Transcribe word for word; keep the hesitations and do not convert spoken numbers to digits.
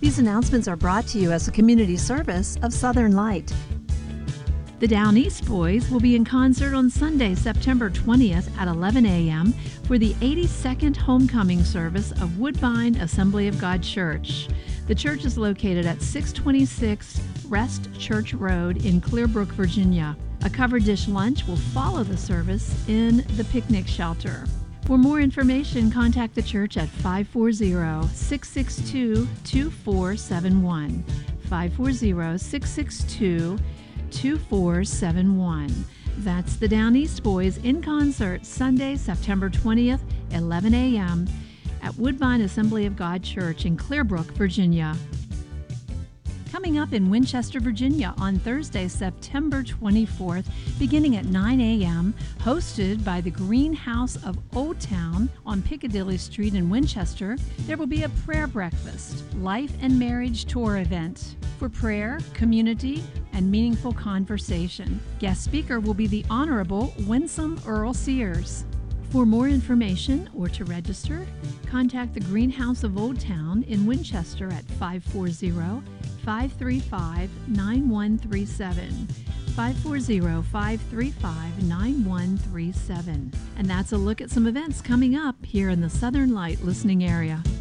These announcements are brought to you as a community service of Southern Light. The Down East Boys will be in concert on Sunday, September twentieth at eleven a.m. for the eighty-second homecoming service of Woodbine Assembly of God Church. The church is located at six twenty-six Rest Church Road in Clearbrook, Virginia. A covered dish lunch will follow the service in the picnic shelter. For more information, contact the church at five four zero, six six two, two four seven one. five four zero, six six two, two four seven one. That's the Down East Boys in concert Sunday, September twentieth, eleven a.m. at Woodbine Assembly of God Church in Clearbrook, Virginia. Coming up in Winchester, Virginia on Thursday, September twenty-fourth, beginning at nine a.m., hosted by the Greenhouse of Old Town on Piccadilly Street in Winchester, there will be a prayer breakfast, life and marriage tour event for prayer, community, and meaningful conversation. Guest speaker will be the Honorable Winsome Earl Sears. For more information or to register, contact the Greenhouse of Old Town in Winchester at five four zero, five three five, nine one three seven. five four zero, five three five, nine one three seven. And that's a look at some events coming up here in the Southern Light listening area.